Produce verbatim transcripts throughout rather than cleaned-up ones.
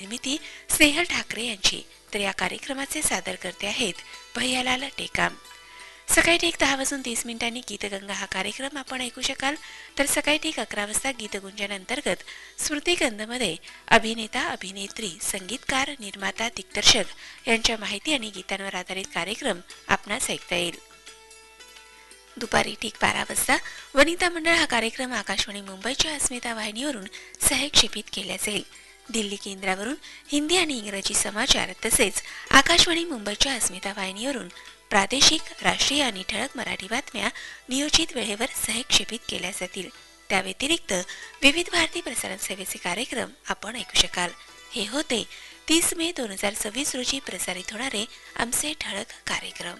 निर्मिती स्नेहल ठाकरे यांची, तर या कार्यक्रमाचे सादरकर्ते आहेत भैयालाल टेकाम. सकाळी ठीक दहा वाजून तीस मिनिटांनी गीतगंगा हा कार्यक्रम आपण ऐकू शकाल. तर सकाळी ठीक अकरा वाजता गीतगुंजन अंतर्गत स्मृतिगंधमध्ये अभिनेता, अभिनेत्री, संगीतकार, निर्माता, दिग्दर्शक यांच्या माहिती आणि गीतांवर आधारित कार्यक्रम आपणास ऐकता येईल. दुपारी ठीक बारा वाजता वनिता मंडळ हा कार्यक्रम आकाशवाणी मुंबईच्या अस्मिता वाहिनीवरून सहक्षेपित केला जाईल. दिल्ली केंद्रावरून हिंदी आणि इंग्रजी समाचार तसेच आकाशवाणी मुंबईच्या अस्मिता वाहिनीवरून प्रादेशिक, राष्ट्रीय आणि ठळक मराठी बातम्या नियोजित वेळेवर सहक्षेपित केल्या जातील. त्या व्यतिरिक्त विविध भारती प्रसारण सेवेचे कार्यक्रम आपण ऐकू शकाल. हे होते तीस मे दोन हजार सव्वीस रोजी प्रसारित होणारे आमचे ठळक कार्यक्रम.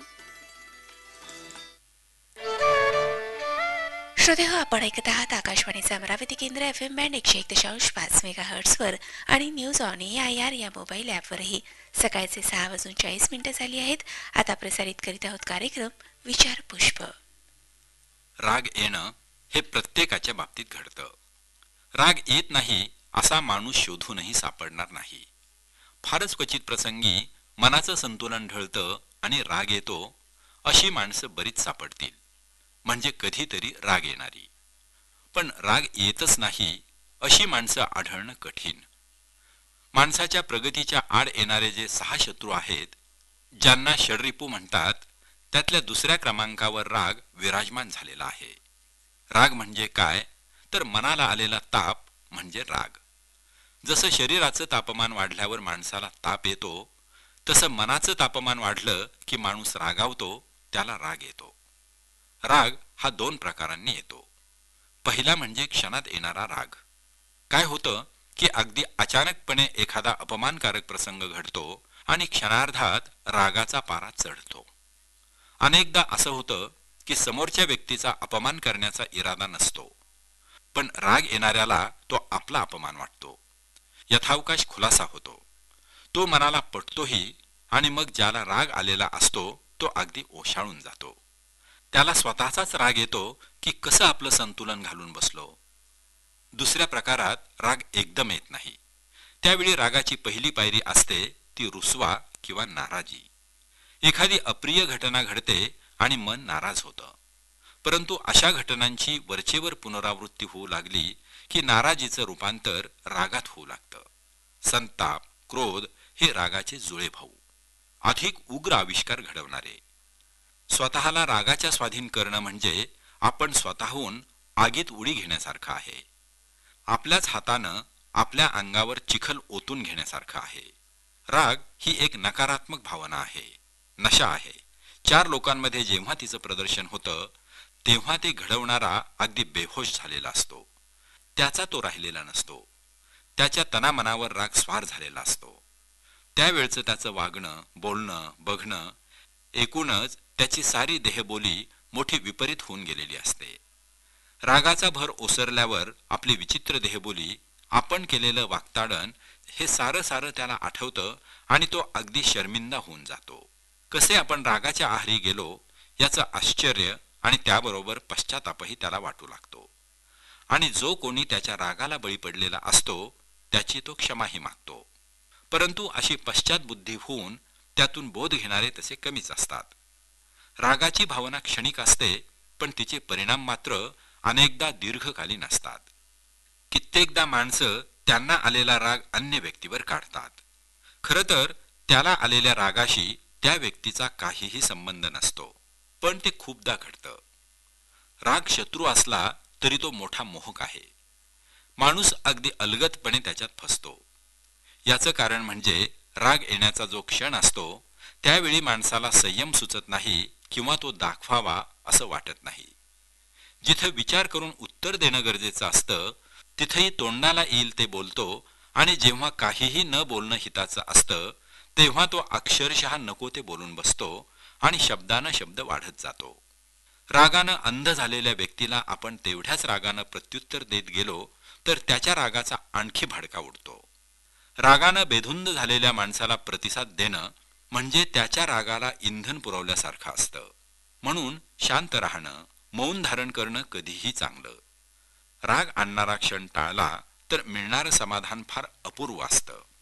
श्रोते हो, आपण ऐकत आहात आकाशवाणीचे अमरावती केंद्र एफ एम बँड एकशे एक दशांश पाच मेगा हर्ट्सवर आणि news on A I R या मोबाईल ॲपवरही. सकाळचे सहा वाजून चाळीस मिनिटं झाली आहेत. आता प्रसारित करीत आहोत कार्यक्रम विचार पुष्प. राग येणं हे प्रत्येकाच्या बाबतीत घडतं. राग येत नाही असा माणूस शोधूनही सापडणार नाही. फारच क्वचित प्रसंगी मनाचं संतुलन ढळतं आणि राग येतो अशी माणसं बरीच सापडतील, म्हणजे कधीतरी राग येणारी. पण राग येतच नाही अशी माणसं आढळणं कठीण. माणसाच्या प्रगतीच्या आड येणारे जे सहा शत्रू आहेत, ज्यांना षड्रिपू म्हणतात, त्यातल्या दुसऱ्या क्रमांकावर राग विराजमान झालेला आहे. राग म्हणजे काय, तर मनाला आलेला ताप म्हणजे राग. जसं शरीराचं तापमान वाढल्यावर माणसाला ताप येतो, तसं मनाचं तापमान वाढलं की माणूस रागावतो, त्याला राग येतो. राग हा दोन प्रकारांनी येतो. पहिला म्हणजे क्षणात येणारा राग. काय होतं की अगदी अचानकपणे एखादा अपमानकारक प्रसंग घडतो आणि क्षणार्धात रागाचा पारा चढतो. अनेकदा असं होतं की समोरच्या व्यक्तीचा अपमान करण्याचा इरादा नसतो, पण राग येणाऱ्याला तो आपला अपमान वाटतो. यथावकाश खुलासा होतो, तो मनाला पटतोही आणि मग ज्याला राग आलेला असतो तो अगदी ओशाळून जातो. त्याला स्वतःचाच राग येतो की कसं आपलं संतुलन घालून बसलो. दुसऱ्या प्रकारात राग एकदम येत नाही. त्यावेळी रागाची पहिली पायरी असते ती रुसवा किंवा नाराजी. एखादी अप्रिय घटना घडते आणि मन नाराज होतं, परंतु अशा घटनांची वरचेवर पुनरावृत्ती होऊ लागली की नाराजीचं रूपांतर रागात होऊ लागतं. संताप, क्रोध हे रागाचे जुळे भाऊ, अधिक उग्र आविष्कार घडवणारे. स्वतःला रागाच्या स्वाधीन करणं म्हणजे आपण स्वतःहून आगीत उडी घेण्यासारखं आहे. आपल्याच हातानं आपल्या अंगावर चिखल ओतून घेण्यासारखं आहे. राग ही एक नकारात्मक भावना आहे, नशा आहे. चार लोकांमध्ये जेव्हा तिचं प्रदर्शन होतं तेव्हा ते घडवणारा अगदी बेहोश झालेला असतो. त्याचा तो राहिलेला नसतो. त्याच्या तनामनावर राग स्वार झालेला असतो. त्यावेळचं त्याचं वागणं, बोलणं, बघणं, एकूणच त्याची सारी देहबोली मोठी विपरीत होऊन गेलेली असते. रागाचा भर ओसरल्यावर आपली विचित्र देहबोली, आपण केलेलं वागताडण हे सारं सारं त्याला आठवतं आणि तो अगदी शर्मिंदा होऊन जातो. कसे आपण रागाच्या आहारी गेलो याचं आश्चर्य आणि त्याबरोबर पश्चातापही त्याला वाटू लागतो. आणि जो कोणी त्याच्या रागाला बळी पडलेला असतो त्याची तो क्षमाही मागतो. परंतु अशी पश्चातबुद्धी होऊन त्यातून बोध घेणारे तसे कमीच असतात. रागाची भावना क्षणिक असते, पण तिचे परिणाम मात्र अनेकदा दीर्घकालीन असतात. कित्येकदा माणसं त्यांना आलेला राग अन्य व्यक्तीवर काढतात. खरं तर त्याला आलेल्या रागाशी त्या व्यक्तीचा काहीही संबंध नसतो, पण ते खूपदा घडतं. राग शत्रू असला तरी तो मोठा मोहक आहे. माणूस अगदी अलगदपणे त्याच्यात फसतो. याचं कारण म्हणजे राग येण्याचा जो क्षण असतो त्यावेळी माणसाला संयम सुचत नाही किंवा तो दाखवावा असं वाटत नाही. जिथं विचार करून उत्तर देणं गरजेचं असतं तिथंही तोंडाला येईल ते बोलतो आणि जेव्हा काहीही न बोलणं हिताचं असतं तेव्हा तो अक्षरशः नको ते बोलून बसतो आणि शब्दानं शब्द वाढत जातो. रागानं अंध झालेल्या व्यक्तीला आपण तेवढ्याच रागानं प्रत्युत्तर देत गेलो तर त्याच्या रागाचा आणखी भडका उडतो. रागानं बेधुंद झालेल्या माणसाला प्रतिसाद देणं म्हणजे त्याच्या रागाला इंधन पुरवल्यासारखं असतं. म्हणून शांत राहणं, मौन धारण करणं कधीही चांगलं. राग आणणारा क्षण टाळला तर मिळणारं समाधान फार अपूर्व असतं.